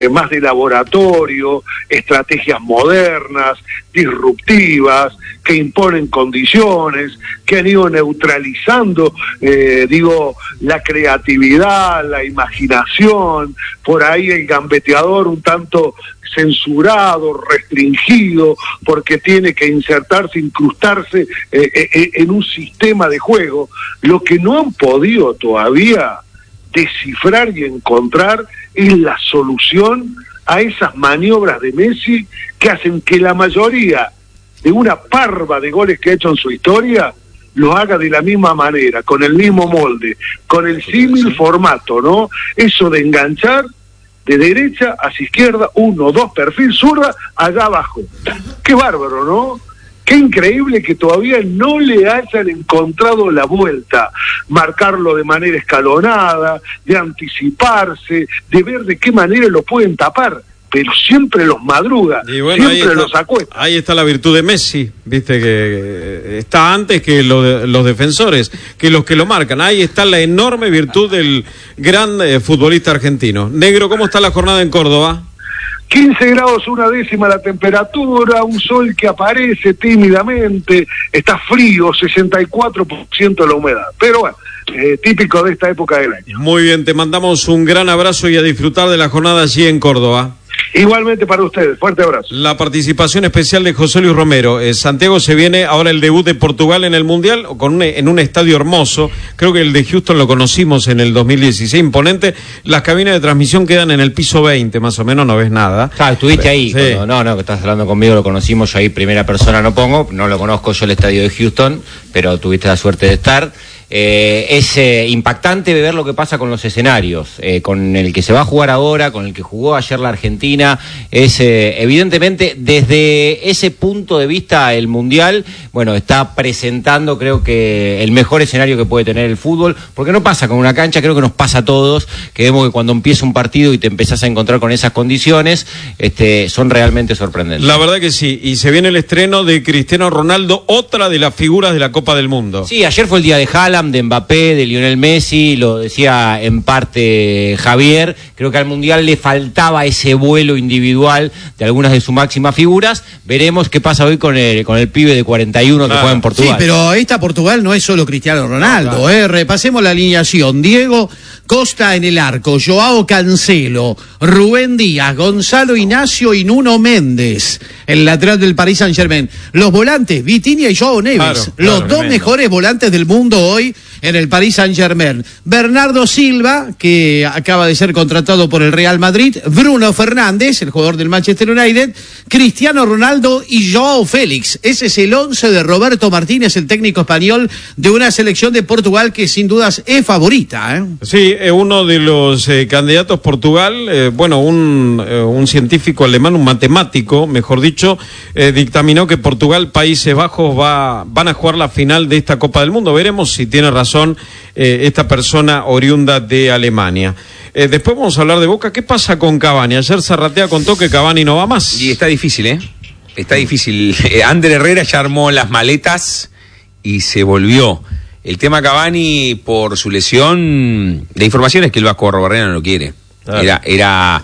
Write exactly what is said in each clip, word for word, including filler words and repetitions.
más de laboratorio, estrategias modernas, disruptivas, que imponen condiciones, que han ido neutralizando, eh, digo, la creatividad, la imaginación, por ahí el gambeteador un tanto censurado, restringido, porque tiene que insertarse, incrustarse eh, eh, en un sistema de juego. Lo que no han podido todavía descifrar y encontrar es la solución a esas maniobras de Messi que hacen que la mayoría de una parva de goles que ha hecho en su historia lo haga de la misma manera, con el mismo molde, con el símil formato, ¿no? Eso de enganchar de derecha hacia izquierda, uno, dos, perfil, zurda, allá abajo. Qué bárbaro, ¿no? Qué increíble que todavía no le hayan encontrado la vuelta, marcarlo de manera escalonada, de anticiparse, de ver de qué manera lo pueden tapar, pero siempre los madruga, y bueno, siempre los acuesta. Ahí está la virtud de Messi, viste que está antes que lo de, los defensores, que los que lo marcan. Ahí está la enorme virtud del gran eh, futbolista argentino. Negro, ¿cómo está la jornada en Córdoba? quince grados una décima la temperatura, un sol que aparece tímidamente, está frío, sesenta y cuatro por ciento la humedad, pero bueno, eh, típico de esta época del año. Muy bien, te mandamos un gran abrazo y a disfrutar de la jornada allí en Córdoba. Igualmente para ustedes, fuerte abrazo. La participación especial de José Luis Romero. Eh, Santiago, se viene ahora el debut de Portugal en el Mundial, con un, en un estadio hermoso. Creo que el de Houston lo conocimos en el dos mil dieciséis, imponente. Las cabinas de transmisión quedan en el piso veinte, más o menos, no ves nada. Ah, estuviste ahí. Sí. Cuando, no, no, que estás hablando conmigo, lo conocimos, yo ahí primera persona no pongo, no lo conozco yo el estadio de Houston, pero tuviste la suerte de estar. Eh, es eh, impactante ver lo que pasa con los escenarios, eh, con el que se va a jugar ahora, con el que jugó ayer la Argentina. Es eh, evidentemente desde ese punto de vista el Mundial, bueno, está presentando creo que el mejor escenario que puede tener el fútbol, porque no pasa con una cancha, creo que nos pasa a todos, que vemos que cuando empieza un partido y te empezás a encontrar con esas condiciones, este, son realmente sorprendentes. La verdad que sí, y se viene el estreno de Cristiano Ronaldo, otra de las figuras de la Copa del Mundo. Sí, ayer fue el día de Haaland, de Mbappé, de Lionel Messi, lo decía en parte Javier, creo que al Mundial le faltaba ese vuelo individual de algunas de sus máximas figuras. Veremos qué pasa hoy con el, con el pibe de cuarenta y uno claro. que juega en Portugal. Sí, pero esta Portugal no es solo Cristiano Ronaldo, claro. eh. repasemos la alineación. Diego Costa en el arco, Joao Cancelo, Rubén Díaz, Gonzalo Ignacio y Nuno Méndez, el lateral del Paris Saint-Germain. Los volantes, Vitinha y Joao Neves, claro, los claro, dos tremendo. mejores volantes del mundo hoy en el Paris Saint-Germain. Bernardo Silva, que acaba de ser contratado por el Real Madrid, Bruno Fernández, el jugador del Manchester United, Cristiano Ronaldo y Joao Félix. Ese es el once de Roberto Martínez, el técnico español de una selección de Portugal que sin dudas es favorita, ¿eh? Sí, eh, uno de los eh, candidatos Portugal, eh, bueno, un, eh, un científico alemán, un matemático, mejor dicho, eh, dictaminó que Portugal, Países Bajos va, van a jugar la final de esta Copa del Mundo. Veremos si tiene razón Son, eh, esta persona oriunda de Alemania. Eh, después vamos a hablar de Boca. ¿Qué pasa con Cavani? Ayer Zarratea contó que Cavani no va más. Y está difícil, ¿eh? Está difícil. Eh, Ander Herrera ya armó las maletas y se volvió. El tema Cavani, por su lesión, la información es que el Vasco Arrobarrena no lo quiere. Claro. Era, era,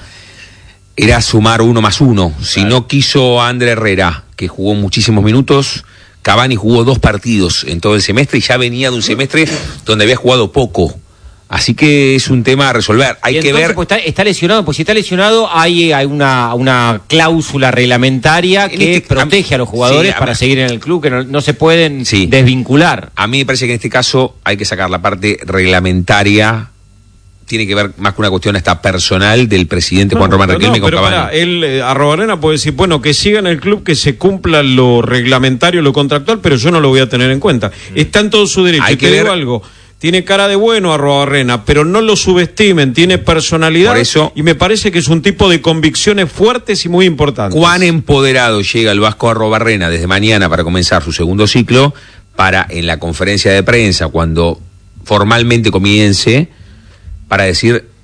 era sumar uno más uno. Claro. Si no quiso Ander Herrera, que jugó muchísimos minutos, Cavani jugó dos partidos en todo el semestre y ya venía de un semestre donde había jugado poco. Así que es un tema a resolver. Hay que ver. Pues está, está lesionado, pues si está lesionado hay, hay una, una cláusula reglamentaria que este, protege a, a los jugadores sí, a para mí, seguir en el club, que no, no se pueden sí. desvincular. A mí me parece que en este caso hay que sacar la parte reglamentaria. Tiene que ver más que una cuestión hasta personal del presidente no, Juan Román Riquelme no, con Cavani. Para, él, eh, Arrobarrena puede decir, bueno, que siga en el club, que se cumpla lo reglamentario, lo contractual, pero yo no lo voy a tener en cuenta. Mm. Está en todo su derecho. Hay que Te ver... digo algo, tiene cara de bueno Arrobarrena, pero no lo subestimen, tiene personalidad. Por eso, y me parece que es un tipo de convicciones fuertes y muy importantes. Cuán empoderado llega el Vasco Arrobarrena desde mañana para comenzar su segundo ciclo, para en la conferencia de prensa, cuando formalmente comience, para decir,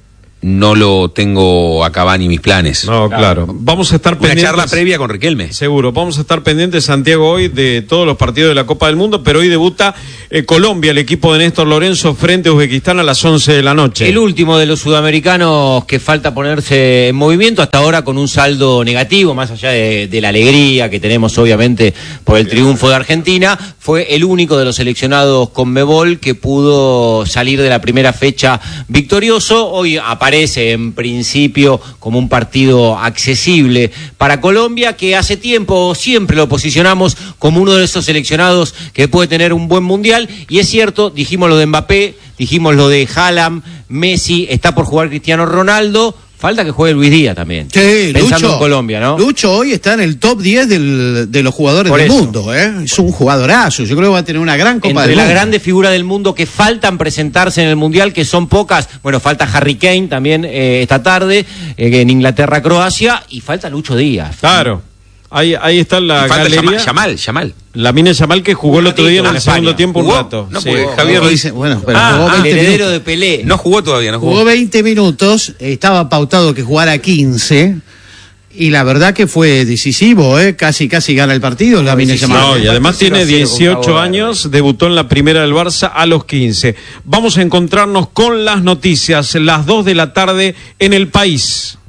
no lo tengo a Cavani en mis planes. No, claro. Vamos a estar Una pendientes. charla previa con Riquelme. Seguro. Vamos a estar pendientes, Santiago, hoy de todos los partidos de la Copa del Mundo, pero hoy debuta eh, Colombia, el equipo de Néstor Lorenzo, frente a Uzbekistán a las once de la noche. El último de los sudamericanos que falta ponerse en movimiento, hasta ahora con un saldo negativo, más allá de, de la alegría que tenemos obviamente por el triunfo de Argentina, fue el único de los seleccionados Conmebol que pudo salir de la primera fecha victorioso. Hoy aparece en principio como un partido accesible para Colombia, que hace tiempo siempre lo posicionamos como uno de esos seleccionados que puede tener un buen mundial, y es cierto, dijimos lo de Mbappé, dijimos lo de Haaland, Messi, está por jugar Cristiano Ronaldo. Falta que juegue Luis Díaz también. Sí, pensando Lucho, en Colombia, ¿no? Lucho hoy está en el top diez del, de los jugadores Por del eso. mundo, ¿eh? Es un jugadorazo. Yo creo que va a tener una gran Copa Entre del las Mundo. grandes figuras del mundo que faltan presentarse en el Mundial, que son pocas, bueno, falta Harry Kane también eh, esta tarde, eh, en Inglaterra-Croacia, y falta Lucho Díaz. Claro. Ahí, ahí está la Y falta galería. Yamal, Yamal, Yamal. La mina Yamal, que jugó el otro día en el España. segundo tiempo un ¿Jugó? rato. No, Sí. porque Jugó. Javier lo dice, dice. bueno, pero Ah, jugó ah, El veinte heredero minutos. de Pelé. No jugó todavía, no jugó. Jugó veinte minutos, estaba pautado que jugara quince, y la verdad que fue decisivo, ¿eh? Casi, casi gana el partido, la mina decisivo. Yamal. No, y además cero a tiene cero con dieciocho Cabo Verde. años, debutó en la primera del Barça a los quince. Vamos a encontrarnos con las noticias, las dos de la tarde en El País.